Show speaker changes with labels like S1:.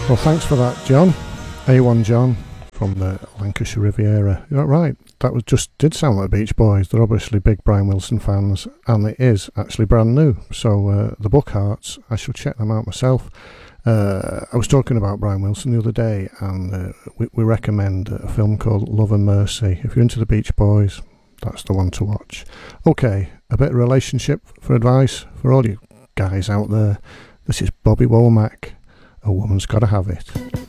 S1: Well, thanks for that, John. A1 John from the Lancashire Riviera. You're right, that was just did sound like the Beach Boys. They're obviously big Brian Wilson fans, and it is actually brand new. So the Book Hearts, I shall check them out myself. I was talking about Brian Wilson the other day, and we recommend a film called Love and Mercy. If you're into the Beach Boys, that's the one to watch. Okay, a bit of relationship for advice for all you guys out there. This is Bobby Womack. A Woman's Gotta Have It.